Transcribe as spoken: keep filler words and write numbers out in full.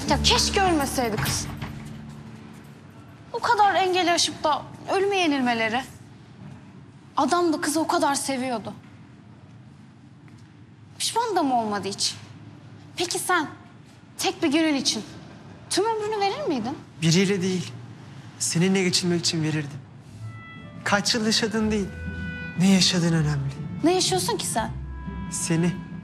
Ya keşke ölmeseydi kız. O kadar engel aşıp da ölüme yenilmeleri. Adam da kızı o kadar seviyordu. Pişman da mı olmadı hiç? Peki sen tek bir günün için tüm ömrünü verir miydin? Biriyle değil, seninle geçirmek için verirdim. Kaç yıl yaşadığın değil, ne yaşadığın önemli. Ne yaşıyorsun ki sen? Seni.